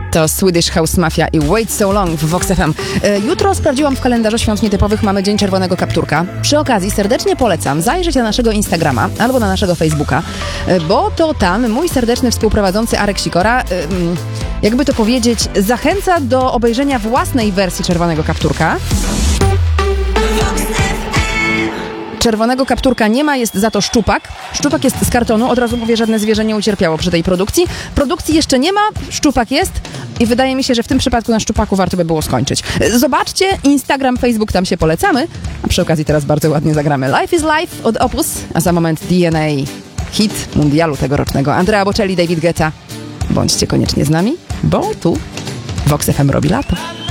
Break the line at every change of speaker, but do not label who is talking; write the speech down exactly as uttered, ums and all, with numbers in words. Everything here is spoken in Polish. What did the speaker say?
To Swedish House Mafia i Wait So Long w Vox F M. Jutro sprawdziłam w kalendarzu świąt nietypowych, mamy Dzień Czerwonego Kapturka. Przy okazji serdecznie polecam zajrzeć na naszego Instagrama albo na naszego Facebooka, bo to tam mój serdeczny współprowadzący Arek Sikora, jakby to powiedzieć, zachęca do obejrzenia własnej wersji Czerwonego Kapturka. Czerwonego kapturka nie ma, jest za to szczupak. Szczupak jest z kartonu, od razu mówię, żadne zwierzę nie ucierpiało przy tej produkcji. Produkcji jeszcze nie ma, szczupak jest i wydaje mi się, że w tym przypadku na szczupaku warto by było skończyć. Zobaczcie, Instagram, Facebook, tam się polecamy, a przy okazji teraz bardzo ładnie zagramy Life is Life od Opus, a za moment D N A, hit mundialu tegorocznego. Andrea Bocelli, David Guetta. Bądźcie koniecznie z nami, bo tu Vox F M robi lato.